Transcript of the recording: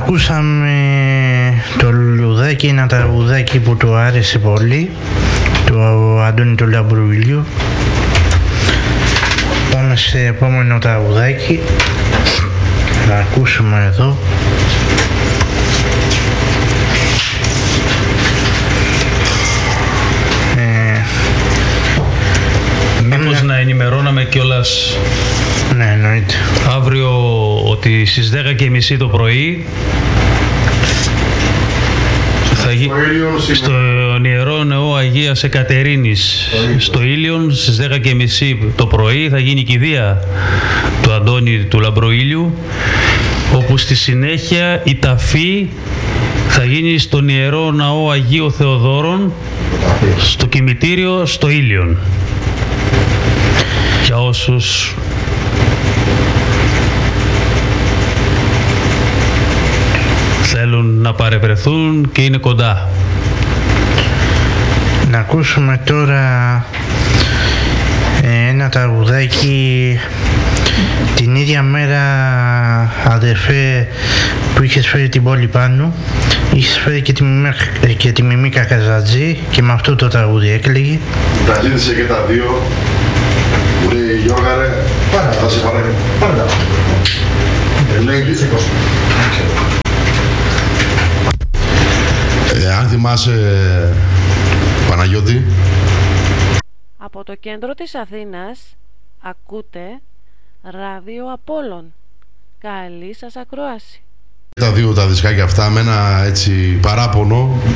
Ακούσαμε το λουλουδάκι, ένα τραγουδάκι που του άρεσε πολύ, του Αντώνη του Λαμπρουηλιού. Πάμε σε επόμενο τραγουδάκι, να ακούσουμε εδώ. Μήπως να ενημερώναμε κιόλας, ναι, εννοείται, αύριο ότι στις 10:30 το πρωί θα στον Ιερό Νεό Αγίας Εκατερίνης στο Ήλιον στις 10:30 το πρωί θα γίνει η κηδεία του Αντώνη του Λαμπροήλιου, όπου στη συνέχεια η ταφή θα γίνει στον Ιερό Ναό Αγίου Θεοδόρων στο κημητήριο στο Ήλιον. Για όσους θέλουν να παρευρεθούν και είναι κοντά. Να ακούσουμε τώρα ένα τραγουδάκι. Την ίδια μέρα, αδερφέ, που είχες φέρει την πόλη πάνω, είχες φέρει και τη Μιμή Κακαζατζή και με αυτό το τραγούδι έκλαιγε. Τα ζήτησε και τα δύο. Μου λέει, Γιώργα ρε, θα σε παρακαλώ. Πάντα. Λέει, αν θυμάσαι, Παναγιώτη. Από το κέντρο της Αθήνας ακούτε Ράδιο Απόλλων. Καλή σας ακρόαση. Τα δύο τα δισκάκια αυτά με ένα έτσι παράπονο